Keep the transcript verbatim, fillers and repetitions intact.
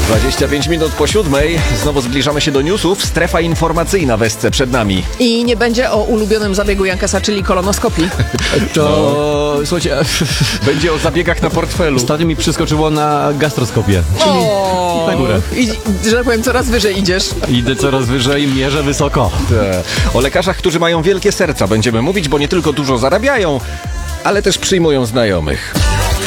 dwadzieścia pięć minut po siódmej. Znowu zbliżamy się do newsów. Strefa informacyjna w Esce przed nami. I nie będzie o ulubionym zabiegu Jankesa, czyli kolonoskopii. To, no. Słuchajcie, będzie o zabiegach na portfelu. ostatnio mi przyskoczyło na gastroskopię. Czyli O, na górę. I, że tak powiem, coraz wyżej idziesz. Idę coraz wyżej, mierzę wysoko. Te. O lekarzach, którzy mają wielkie serca będziemy mówić, bo nie tylko dużo zarabiają, ale też przyjmują znajomych.